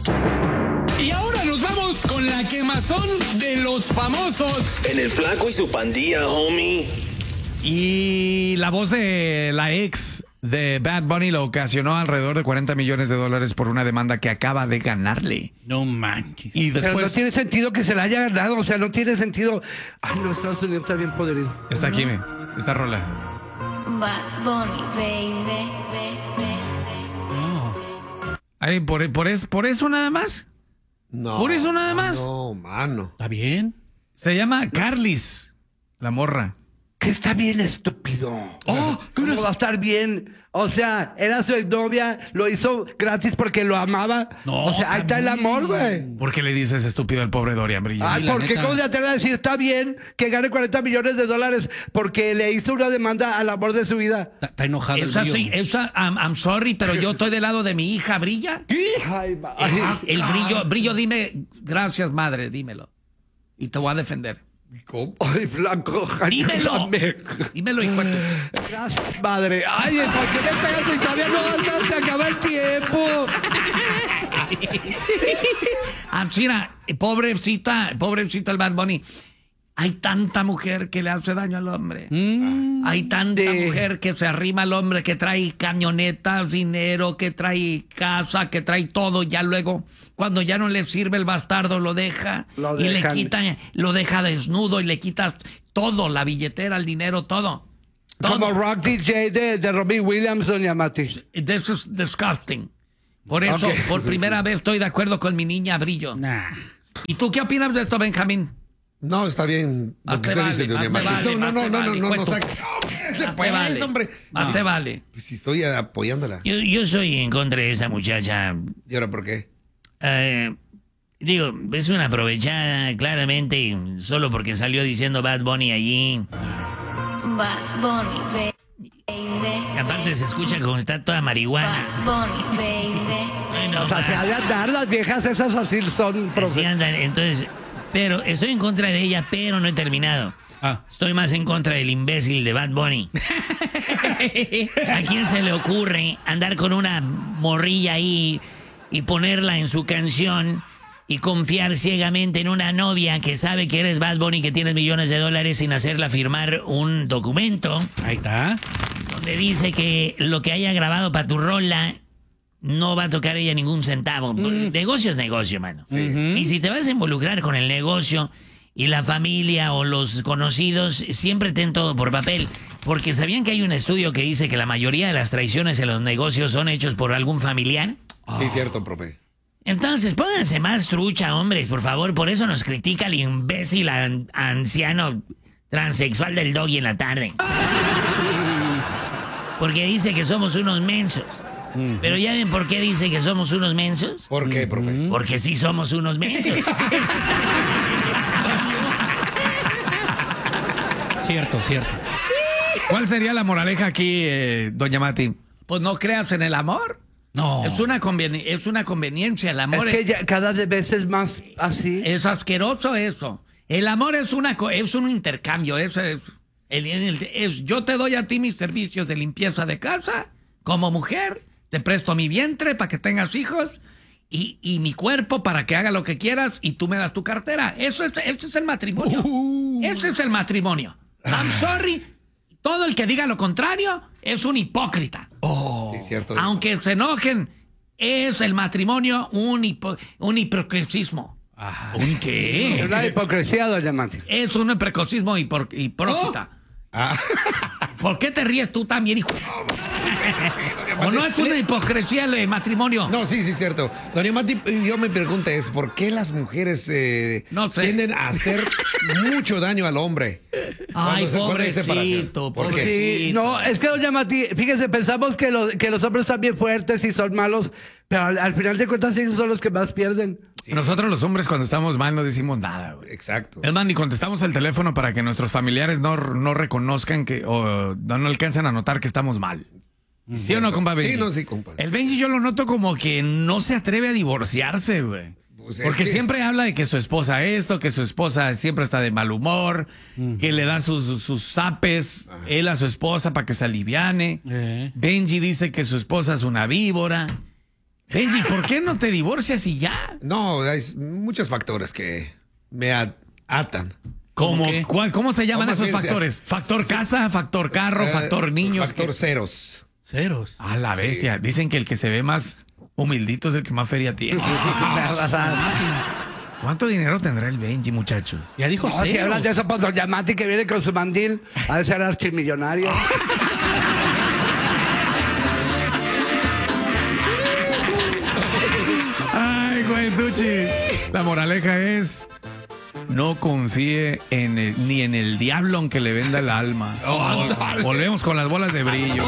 Y ahora nos vamos con la quemazón de los famosos. En el Flaco y su pandilla, homie. Y la voz de la ex de Bad Bunny lo ocasionó alrededor de $40 millones por una demanda que acaba de ganarle. No manches. Y Pero no después tiene sentido que se la haya ganado, o sea, no tiene sentido. Ay, no, Estados Unidos está bien podrido. está aquí, esta rola. Bad Bunny, baby, baby. Ay, por eso nada más. No. ¿Por eso nada más? No, mano. ¿Está bien? Se llama Carlis, la morra. Que está bien estúpido. Oh, ¿Cómo va a estar bien? O sea, era su exnovia, lo hizo gratis porque lo amaba. No, o sea, ahí está el también. amor, güey. ¿Por qué le dices estúpido al pobre Dorian Brillo? Ay, la ¿por qué neta. cómo se atreve a decir está bien que gane $40 millones porque le hizo una demanda al amor de su vida? Está enojado el Brillo. I'm sorry, pero yo estoy del lado de mi hija Brilla. Ay, El Brillo, dime, gracias madre, dímelo. Y te voy a defender. Ay, Blanco. Dímelo. ayúdame. Dímelo, hijo de tu... Gracias, madre. Ay, ¿por qué me pegas si todavía no se acaba el tiempo? Mira, pobrecita el Bad Bunny. Hay tanta mujer que le hace daño al hombre. Hay tanta mujer que se arrima al hombre, que trae camionetas, dinero, que trae casa, que trae todo. Ya luego, cuando ya no le sirve el bastardo, lo deja. Lo y le dejan. quita, lo deja desnudo y le quitas todo, la billetera, el dinero, todo. Como Rock DJ de Robin Williams, doña Mati. This is disgusting. Por eso, Ok. por primera vez estoy de acuerdo con mi niña Brillo. Nah. ¿Y tú qué opinas de esto, Benjamín? No, está bien lo Más que te usted dice, vale, doña más te Mati. vale, No, más te vale, no, hijo de saque. tu- Ese Más te pues, vale. hombre. Más te vale. Pues si estoy apoyándola. Yo soy en contra de esa muchacha. ¿Y ahora por qué? Digo, es una aprovechada, claramente, solo porque salió diciendo Bad Bunny allí. Bad Bunny, baby. Y aparte se escucha como está toda marihuana. Bad Bunny, baby. Bueno, O sea, se ha de andar, las viejas esas así son, así profe. andan, entonces... Pero estoy en contra de ella, pero no he terminado. Ah. Estoy más en contra del imbécil de Bad Bunny. ¿A quién se le ocurre andar con una morrilla ahí y ponerla en su canción y confiar ciegamente en una novia que sabe que eres Bad Bunny, que tienes millones de dólares, sin hacerla firmar un documento Ahí está. donde dice que lo que haya grabado para tu rola no va a tocar ella ningún centavo? Negocio es negocio, mano. Y si te vas a involucrar con el negocio y la familia o los conocidos, siempre ten todo por papel. Porque ¿sabían que hay un estudio que dice que la mayoría de las traiciones en los negocios son hechos por algún familiar? Sí, cierto, profe. Entonces, pónganse más trucha, hombres, por favor. Por eso nos critica el imbécil anciano transexual del Doggy en la tarde. Porque dice que somos unos mensos. Pero ¿ya ven por qué dice que somos unos mensos? ¿Por qué, profe? Porque sí somos unos mensos. Cierto. ¿Cuál sería la moraleja aquí, doña Mati? Pues no creas en el amor. No. Es una conveniencia. El amor Es que ya cada vez es más así. es asqueroso eso. El amor es un intercambio. Eso es, yo te doy a ti mis servicios de limpieza de casa como mujer. Te presto mi vientre para que tengas hijos y mi cuerpo para que haga lo que quieras y tú me das tu cartera. Ese es el matrimonio. Ese es el matrimonio. I'm sorry. Todo el que diga lo contrario es un hipócrita. Sí, cierto. Aunque se enojen, es el matrimonio un hipocresismo. ¿Un qué? Es una hipocresía, doña Mati. Es un precocismo hipócrita. ¿Por qué te ríes tú también, hijo? ¿O no es una hipocresía el matrimonio? No, sí, cierto. Doña Mati, yo me pregunto es, ¿por qué las mujeres No sé. tienden a hacer mucho daño al hombre? Ay, cuando hay separación? pobrecito, ¿Por qué? Sí, no, es que doña Mati, fíjese, pensamos que los hombres están bien fuertes y son malos, pero al final de cuentas ellos son los que más pierden. Nosotros los hombres cuando estamos mal no decimos nada, güey. Exacto. Es más, ni contestamos el teléfono para que nuestros familiares no reconozcan o no alcancen a notar que estamos mal. ¿Sí o no, compa Benji? Sí, no, sí, compa. El Benji yo lo noto como que no se atreve a divorciarse, güey. Pues es Porque que- siempre habla de que su esposa esto, que su esposa siempre está de mal humor, que le da sus zapes, él a su esposa para que se aliviane. Benji dice que su esposa es una víbora. Benji, ¿por qué no te divorcias y ya? No, hay muchos factores que me atan. ¿Cómo, qué? ¿Cómo se llaman ¿Cómo esos ciencia? factores? ¿Factor casa, factor carro, factor niños? Factor ceros. Ceros. A la bestia. Dicen que el que se ve más humildito es el que más feria tiene. ¿Cuánto dinero tendrá el Benji, muchachos? Ya dijo No, si ceros. hablan de eso, pues Don Yamati que viene con su mandil, ha de ser archimillonario. Ay, güey, Suchi. La moraleja es: no confíe ni en el diablo aunque le venda el alma. Volvemos con las bolas de brillo.